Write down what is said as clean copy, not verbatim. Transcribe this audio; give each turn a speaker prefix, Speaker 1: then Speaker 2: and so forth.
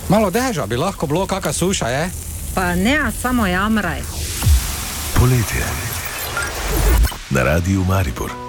Speaker 1: Malo deža bi lahko bilo, kakšna suša je.
Speaker 2: Pa ne, samo jamraj.
Speaker 3: Poletje na Radiu Maribor.